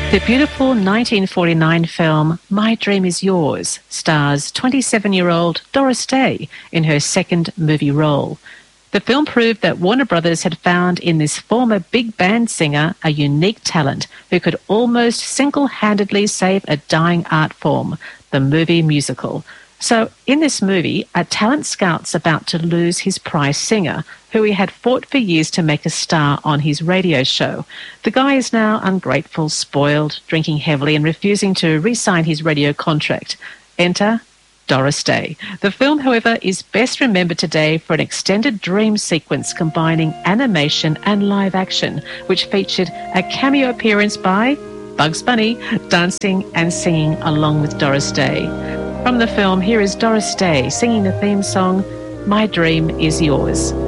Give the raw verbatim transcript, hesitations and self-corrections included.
The beautiful nineteen forty-nine film My Dream Is Yours stars twenty-seven-year-old Doris Day in her second movie role. The film proved that Warner Brothers had found in this former big band singer a unique talent who could almost single-handedly save a dying art form, the movie musical. So in this movie, a talent scout's about to lose his prize singer, who he had fought for years to make a star on his radio show. The guy is now ungrateful, spoiled, drinking heavily and refusing to re-sign his radio contract. Enter Doris Day. The film, however, is best remembered today for an extended dream sequence combining animation and live action, which featured a cameo appearance by Bugs Bunny, dancing and singing along with Doris Day. From the film, here is Doris Day singing the theme song, My Dream Is Yours.